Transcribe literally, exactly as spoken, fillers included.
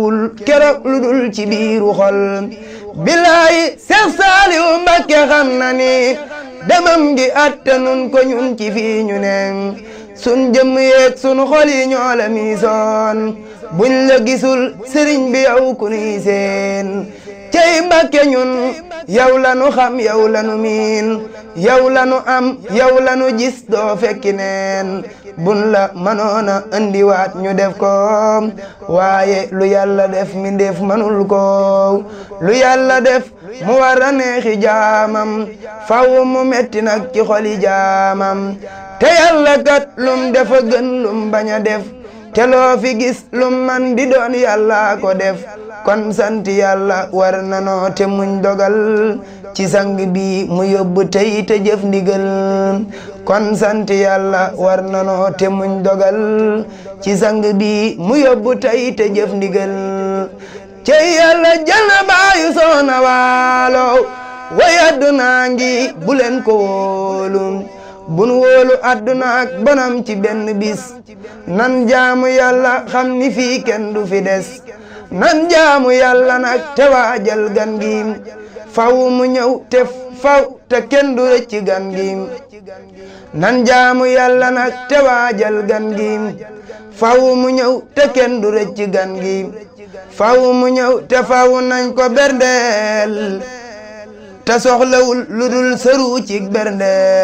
keroog lu dul ci biiru xol bilaay Seex Saaliw Mbàkke xam na ni demam gi attanun ko ñun ci fii ñu ne sun jëmm yeeg sun xol yi ñoo la miisoon buñ la gisul sëriñ bi yow ku nuy seen cey Mbàkke ñun yow lanu xam yow lanu miin yow lanu am yow lanu gis doo fekki neen bun la manoona andiwaat ñu def ko waaye lu yàlla def mi def manul ko lu yàlla def mu war a neexi jaamam faw mu metti nag ci xoli jaamam te yàlla kat lum defa gën lum bañ a def te loo fi gis lum man di doon yàlla ko def kon sant yàlla war nanoo te muñ dogal ci sang bi mu yóbbu tey te jëf ndigal kon sant yàlla war nanoo te muñ dogal ci sang bi mu yóbbu tey te jëf ndigal cey yàlla jël na baayu soona waalo way adduna ngi bu leen ko wóolu bun wóolu adduna ak bonam ci benn bis nan jaamu yàlla xam ni fii kenn du fi des nan jaamu yàlla nag te waajal gan gi faw mu ñëw te faw te kenn du rëcc gan gi nan jaamu yàlla nag te waajal gan gi faw mu ñëw te kenn du rëcc gan gi faw mu ñëw te faw nañ ko berndeel te soxlawul lu dul sëru ci berndeel